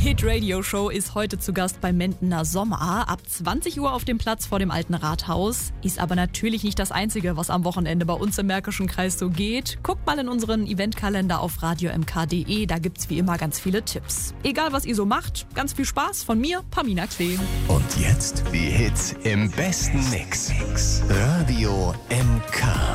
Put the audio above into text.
Hit-Radio-Show ist heute zu Gast bei Mentener Sommer. Ab 20 Uhr auf dem Platz vor dem Alten Rathaus. Ist aber natürlich nicht das Einzige, was am Wochenende bei uns im Märkischen Kreis so geht. Guckt mal in unseren Eventkalender auf radiomk.de, da gibt's wie immer ganz viele Tipps. Egal, was ihr so macht, ganz viel Spaß von mir, Pamina Klee. Und jetzt die Hits im besten Mix. Radio MK.